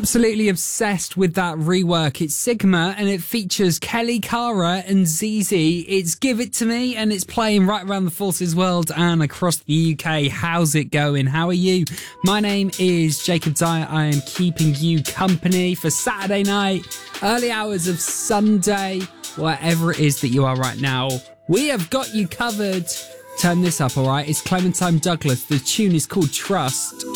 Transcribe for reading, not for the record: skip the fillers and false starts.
Absolutely obsessed with that rework. It's Sigma and it features Kelly Cara and ZZ. It's Give It To Me and it's playing right around the Forces world and across the UK. How's it going? How are you? My name is Jacob Dyer. I am keeping you company for Saturday night, early hours of Sunday, wherever it is that you are right now. We have got you covered. Turn this up, all right? It's Clementine Douglas. The tune is called Trust.